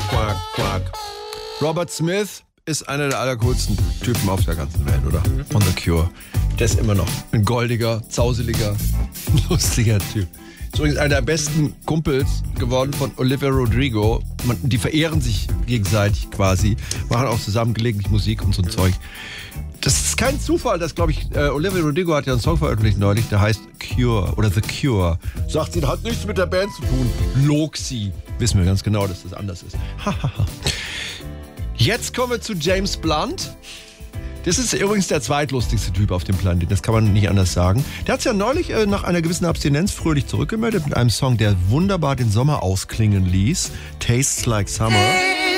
Quack, quack. Robert Smith ist einer der allercoolsten Typen auf der ganzen Welt, oder? Von The Cure. Der ist immer noch ein goldiger, zauseliger, lustiger Typ. Ist übrigens einer der besten Kumpels geworden von Olivia Rodrigo. Die verehren sich gegenseitig quasi, machen auch zusammen gelegentlich Musik und so ein Zeug. Das ist kein Zufall, dass, glaube ich, Olivia Rodrigo hat ja einen Song veröffentlicht neulich, der heißt Cure oder The Cure. Sagt sie, hat nichts mit der Band zu tun. Log sie. Wissen wir ganz genau, dass das anders ist. Jetzt kommen wir zu James Blunt. Das ist übrigens der zweitlustigste Typ auf dem Planeten, das kann man nicht anders sagen. Der hat es ja neulich nach einer gewissen Abstinenz fröhlich zurückgemeldet mit einem Song, der wunderbar den Sommer ausklingen ließ. Tastes Like Summer.